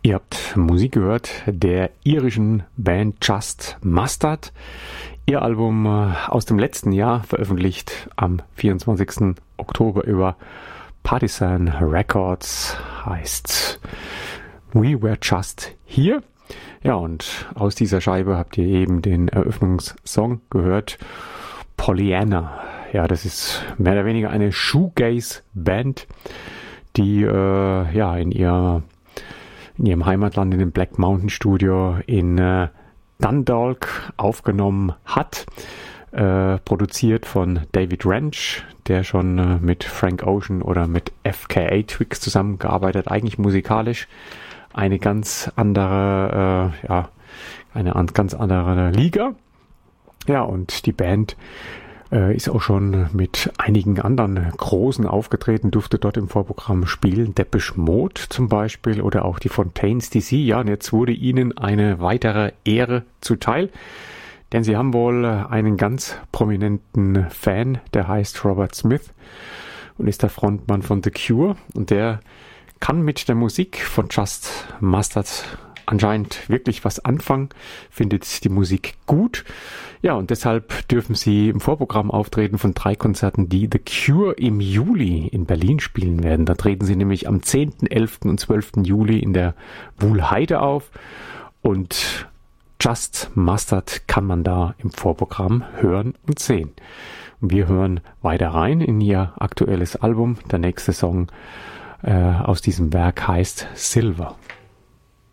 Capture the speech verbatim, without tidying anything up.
Ihr habt Musik gehört der irischen Band Just Mustard. Ihr Album aus dem letzten Jahr, veröffentlicht am vierundzwanzigsten Oktober über Partisan Records, heißt We Were Just Here. Ja, und aus dieser Scheibe habt ihr eben den Eröffnungssong gehört, Pollyanna. Ja, das ist mehr oder weniger eine Shoegaze-Band, die äh, ja in ihr in ihrem Heimatland in dem Black Mountain Studio in äh, Dundalk aufgenommen hat, äh, produziert von David Wrench, der schon äh, mit Frank Ocean oder mit F K A Twigs zusammengearbeitet, eigentlich musikalisch eine ganz andere, äh, ja, eine an, ganz andere Liga. Ja, und die Band äh, ist auch schon mit einigen anderen Großen aufgetreten, durfte dort im Vorprogramm spielen, Depeche Mode zum Beispiel oder auch die Fontaines D C. Ja, und jetzt wurde ihnen eine weitere Ehre zuteil, denn sie haben wohl einen ganz prominenten Fan, der heißt Robert Smith und ist der Frontmann von The Cure, und der kann mit der Musik von Just Mustard anscheinend wirklich was anfangen, findet die Musik gut. Ja, und deshalb dürfen sie im Vorprogramm auftreten von drei Konzerten, die The Cure im Juli in Berlin spielen werden. Da treten sie nämlich am zehnten, elften und zwölften Juli in der Wuhlheide auf, und Just Mustard kann man da im Vorprogramm hören und sehen. Und wir hören weiter rein in ihr aktuelles Album. Der nächste Song äh, aus diesem Werk heißt Silver.